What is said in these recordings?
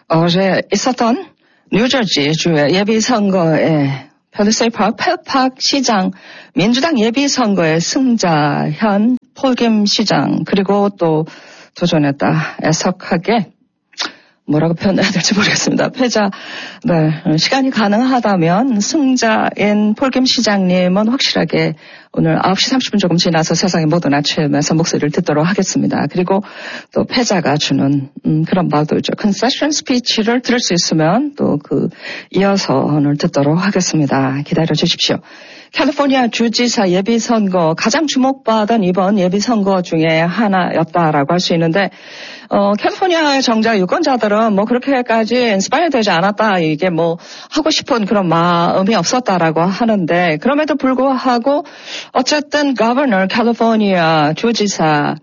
어제 있었던 뉴저지주의 예비선거에 펠리세이 파크 시장 민주당 예비선거의 승자 현 폴김 시장 그리고 또 도전했다 애석하게 뭐라고 표현해야 될지 모르겠습니다. 패자, 네, 시간이 가능하다면 승자인 폴김 시장님은 확실하게 오늘 9시 30분 조금 지나서 세상의 모든 아침에서 목소리를 듣도록 하겠습니다. 그리고 또 패자가 주는 그런 말도죠. 컨세션 스피치를 들을 수 있으면 또 이어서 오늘 듣도록 하겠습니다. 기다려 주십시오. 캘리포니아 주지사 예비선거 가장 주목받은 이번 예비선거 중에 하나였다라고 할 수 있는데 캘리포니아의 정작 유권자들은 뭐 그렇게까지 인스파이어 되지 않았다. 이게 뭐 하고 싶은 그런 마음이 없었다라고 하는데 그럼에도 불구하고 어쨌든 거버너 캘리포니아 주지사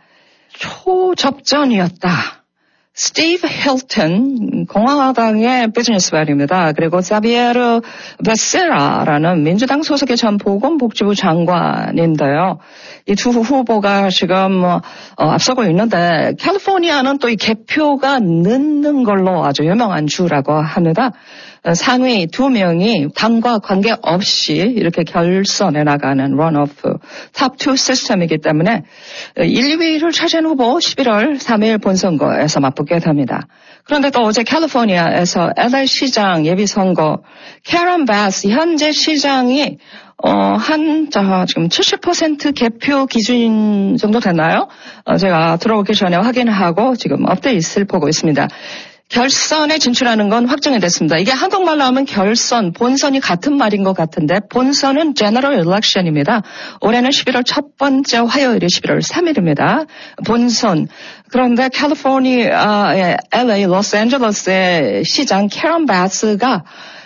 초접전이었다. 스티브 힐튼 공화당의 비즈니스맨입니다. 그리고 사비에르 베세라라는 민주당 소속의 전 보건복지부 장관인데요. 이 두 후보가 지금 앞서고 있는데 캘리포니아는 또 이 개표가 늦는 걸로 아주 유명한 주라고 합니다. 상위 2명이 당과 관계없이 이렇게 결선해 나가는 런오프 탑2 시스템이기 때문에 1, 2위를 차지한 후보 11월 3일 본선거에서 맞붙게 됩니다. 그런데 또 어제 캘리포니아에서 LA 시장 예비선거 캐런 바스 현재 시장이 지금 70% 개표 기준 정도 됐나요? 제가 들어오기 전에 확인하고 지금 업데이트를 보고 있습니다. 결선에 진출하는 건 확정이 됐습니다. 이게 한국말로 하면 결선, 본선이 같은 말인 것 같은데 본선은 General Election입니다. 올해는 11월 첫 번째 화요일이 11월 3일입니다. 본선. 그런데 캘리포니아의 LA, 로스앤젤레스의 시장 캐런 바스가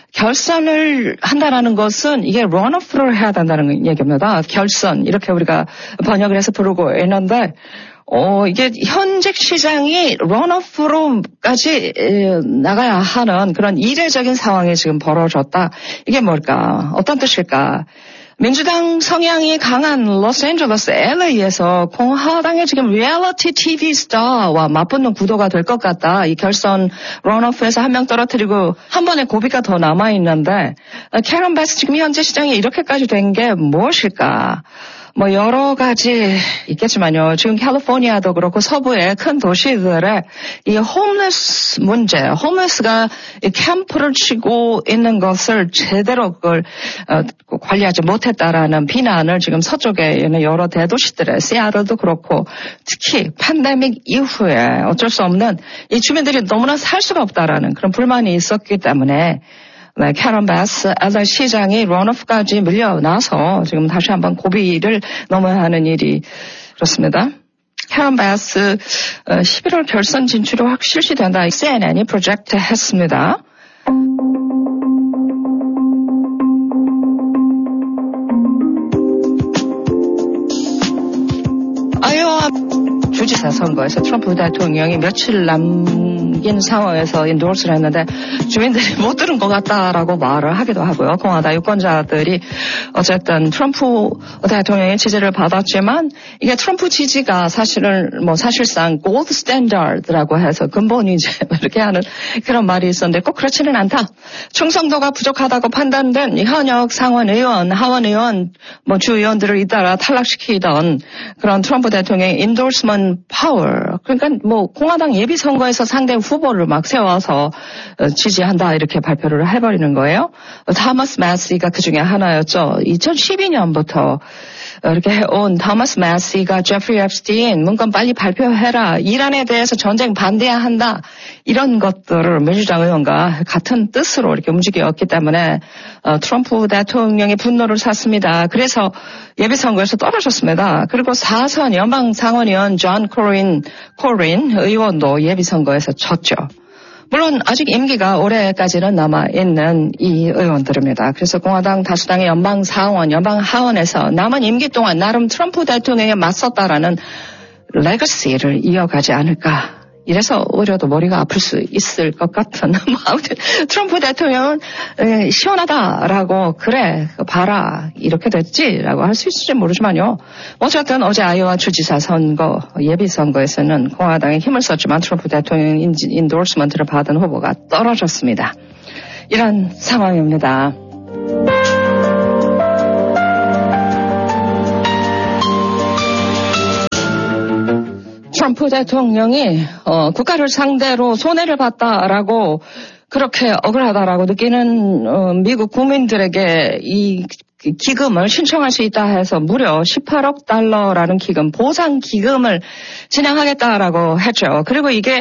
결선을 한다라는 것은 이게 런오프를 해야 된다는 얘기입니다. 결선. 이렇게 우리가 번역을 해서 부르고 있는데 이게 현직 시장이 런오프로까지 나가야 하는 그런 이례적인 상황이 지금 벌어졌다. 이게 뭘까? 어떤 뜻일까? 민주당 성향이 강한 로스앤젤레스 LA에서 공화당의 지금 리얼리티 TV 스타와 맞붙는 구도가 될 것 같다. 이 결선 런오프에서 한 명 떨어뜨리고 한 번의 고비가 더 남아있는데 캐런 바스 지금 현재 시장이 이렇게까지 된 게 무엇일까? 뭐 여러 가지 있겠지만요. 지금 캘리포니아도 그렇고 서부의 큰 도시들의 이 홈레스 문제, 홈레스가 이 캠프를 치고 있는 것을 제대로 그걸 관리하지 못했다라는 비난을 지금 서쪽에 있는 여러 대도시들의 시애틀도 그렇고 특히 팬데믹 이후에 어쩔 수 없는 이 주민들이 너무나 살 수가 없다라는 그런 불만이 있었기 때문에 네, 캐런 바스 LA 시장이 런오프까지 밀려나서 지금 다시 한번 고비를 넘어야 하는 일이 그렇습니다. 캐런 바스 11월 결선 진출이 확 실시된다. CNN이 프로젝트 했습니다. 아이오와 주지사 선거에서 트럼프 대통령이 며칠 남긴 상황에서 인도스를 했는데 주민들이 못 들은 것 같다라고 말을 하기도 하고요. 공화당 유권자들이 어쨌든 트럼프 대통령의 지지를 받았지만 이게 트럼프 지지가 사실상 골드 스탠다드라고 해서 근본이제 이렇게 하는 그런 말이 있었는데 꼭 그렇지는 않다. 충성도가 부족하다고 판단된 현역 상원 의원, 하원 의원, 주의원들을 잇따라 탈락시키던 그런 트럼프 대통령의 인도스먼트 파워. 그러니까 공화당 예비 선거에서 상대 후보를 막 세워서 지지한다 이렇게 발표를 해버리는 거예요. 토마스 마시가 그 중에 하나였죠. 2012년부터 이렇게 해온 토마스 마시가 제프리 앱스틴 문건 빨리 발표해라. 이란에 대해서 전쟁 반대해야 한다. 이런 것들을 민주당 의원과 같은 뜻으로 이렇게 움직였기 때문에 트럼프 대통령의 분노를 샀습니다. 그래서 예비선거에서 떨어졌습니다. 그리고 4선 연방 상원의원 존 코린 의원도 예비선거에서 졌죠. 물론 아직 임기가 올해까지는 남아있는 이 의원들입니다. 그래서 공화당 다수당의 연방 상원, 연방 하원에서 남은 임기 동안 나름 트럼프 대통령에 맞섰다라는 레거시를 이어가지 않을까 이래서 오히려도 머리가 아플 수 있을 것 같은. 아무튼 트럼프 대통령은 시원하다라고 그래 봐라 이렇게 됐지라고 할 수 있을지 모르지만요. 어쨌든 어제 아이오와 주지사 선거 예비선거에서는 공화당이 힘을 썼지만 트럼프 대통령 인도스먼트를 받은 후보가 떨어졌습니다. 이런 상황입니다. 트럼프 대통령이 국가를 상대로 손해를 봤다라고 그렇게 억울하다라고 느끼는 미국 국민들에게 이 기금을 신청할 수 있다 해서 무려 18억 달러라는 기금, 보상 기금을 진행하겠다라고 했죠. 그리고 이게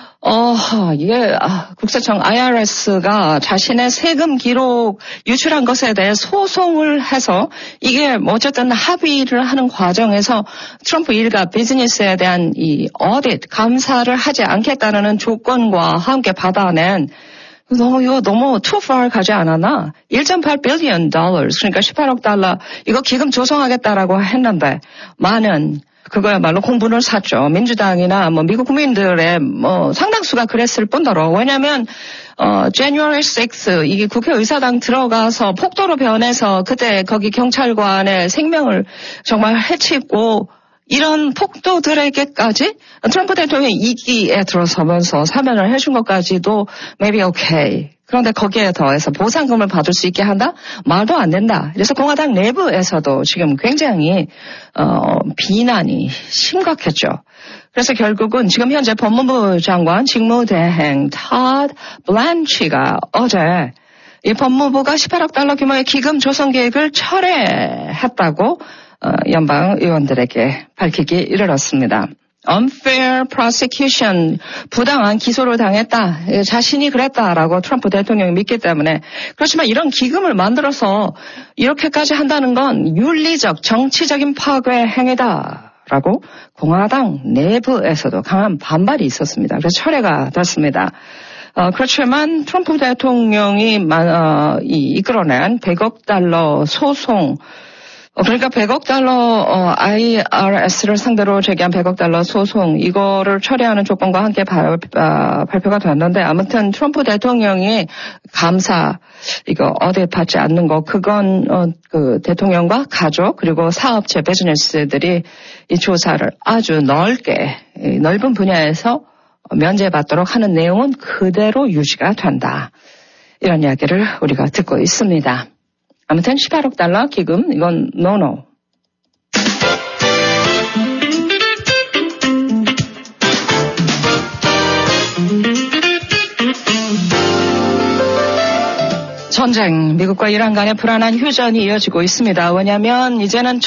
국세청 IRS가 자신의 세금 기록 유출한 것에 대해 소송을 해서 이게 어쨌든 합의를 하는 과정에서 트럼프 일가 비즈니스에 대한 이 어딧 감사를 하지 않겠다는 조건과 함께 받아낸 이거 너무 too far 가지 않았나? 1.8 billion dollars, 그러니까 18억 달러 이거 기금 조성하겠다라고 했는데 많은 그거야말로 공분을 샀죠. 민주당이나 미국 국민들의 상당수가 그랬을 뿐더러. 왜냐면, January 6th, 이게 국회의사당 들어가서 폭도로 변해서 그때 거기 경찰관의 생명을 정말 해치고 이런 폭도들에게까지 트럼프 대통령이 2기에 들어서면서 사면을 해준 것까지도 maybe okay. 그런데 거기에 더해서 보상금을 받을 수 있게 한다? 말도 안 된다. 그래서 공화당 내부에서도 지금 굉장히 비난이 심각했죠. 그래서 결국은 지금 현재 법무부 장관 직무대행 토드 블란치가 어제 이 법무부가 18억 달러 규모의 기금 조성 계획을 철회했다고 연방 의원들에게 밝히기 이르렀습니다. unfair prosecution, 부당한 기소를 당했다. 자신이 그랬다라고 트럼프 대통령이 믿기 때문에. 그렇지만 이런 기금을 만들어서 이렇게까지 한다는 건 윤리적, 정치적인 파괴 행위다라고 공화당 내부에서도 강한 반발이 있었습니다. 그래서 철회가 됐습니다. 그렇지만 트럼프 대통령이 이끌어낸 100억 달러 소송, 그러니까 100억 달러 IRS를 상대로 제기한 100억 달러 소송 이거를 처리하는 조건과 함께 발표가 됐는데 아무튼 트럼프 대통령이 감사 이거 어디 받지 않는 거 그건 그 대통령과 가족 그리고 사업체 비즈니스들이 이 조사를 아주 넓은 분야에서 면제받도록 하는 내용은 그대로 유지가 된다. 이런 이야기를 우리가 듣고 있습니다. 아무튼 18억 달러 기금 이건 노노. 전쟁, 미국과 이란 간의 불안한 휴전이 이어지고 있습니다. 왜냐하면 이제는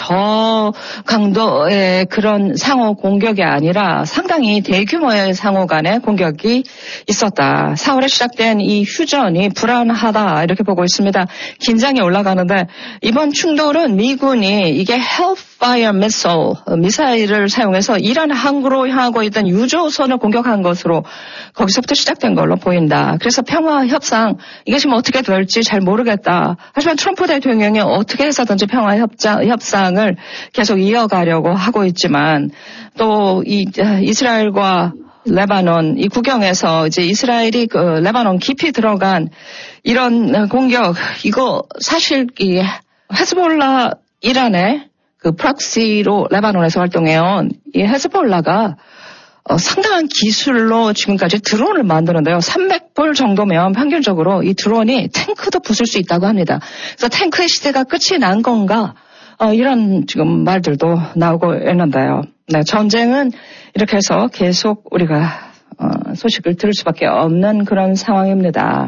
저강도의 그런 상호 공격이 아니라 상당히 대규모의 상호 간의 공격이 있었다. 4월에 시작된 이 휴전이 불안하다 이렇게 보고 있습니다. 긴장이 올라가는데 이번 충돌은 미군이 이게 Hellfire 미사일을 사용해서 이란 항구로 향하고 있던 유조선을 공격한 것으로 거기서부터 시작된 걸로 보인다. 그래서 평화 협상 이게 지금 어떻게 될지 잘 모르겠다. 하지만 트럼프 대통령이 어떻게 해서든지 평화 협상을 계속 이어가려고 하고 있지만 또 이스라엘과 레바논 이 국경에서 이제 이스라엘이 그 레바논 깊이 들어간 이런 공격 이거 사실 이 헤즈볼라 이란의 그 프락시로 레바논에서 활동해온 이 헤즈볼라가 상당한 기술로 지금까지 드론을 만드는데요. 300불 정도면 평균적으로 이 드론이 탱크도 부술 수 있다고 합니다. 그래서 탱크의 시대가 끝이 난 건가? 이런 지금 말들도 나오고 있는데요. 네, 전쟁은 이렇게 해서 계속 우리가 소식을 들을 수밖에 없는 그런 상황입니다.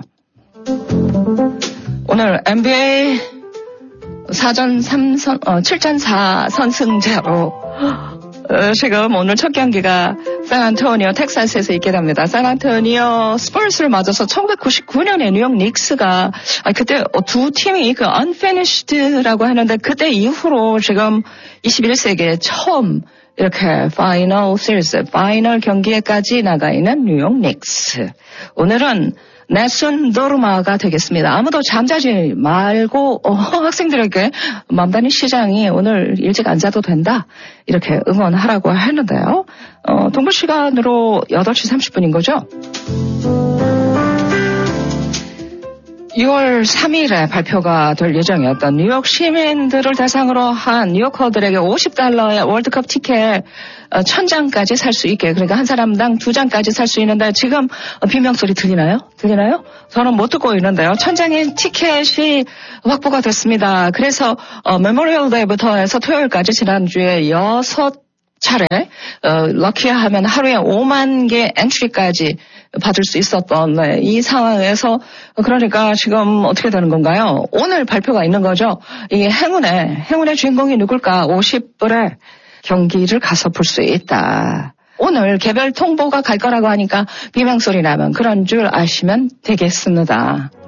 오늘 NBA 7전 4선승제로 지금 오늘 첫 경기가 샌안토니오 텍사스에서 있게 됩니다. 샌안토니오 스퍼스를 맞아서 1999년에 뉴욕 닉스가 그때 두 팀이 그 unfinished라고 했는데 그때 이후로 지금 21세기에 처음 이렇게 파이널 경기에까지 나가 있는 뉴욕 닉스. 오늘은 네순 노르마가 되겠습니다. 아무도 잠자지 말고 학생들에게 맘다니 시장이 오늘 일찍 안 자도 된다 이렇게 응원하라고 했는데요. 동부 시간으로 8시 30분인 거죠. 6월 3일에 발표가 될 예정이었던 뉴욕 시민들을 대상으로 한 뉴요커들에게 $50의 월드컵 티켓 1000장까지 살 수 있게, 그러니까 한 사람당 2장까지 살 수 있는데 지금 비명소리 들리나요? 저는 못 듣고 있는데요. 1000장의 티켓이 확보가 됐습니다. 그래서 메모리얼 데이부터 해서 토요일까지 지난주에 6차례 럭키하면 하루에 5만 개 엔트리까지 받을 수 있었던 이 상황에서 그러니까 지금 어떻게 되는 건가요? 오늘 발표가 있는 거죠. 이게 행운의 주인공이 누굴까? 50불에 경기를 가서 볼 수 있다. 오늘 개별 통보가 갈 거라고 하니까 비명소리 나면 그런 줄 아시면 되겠습니다.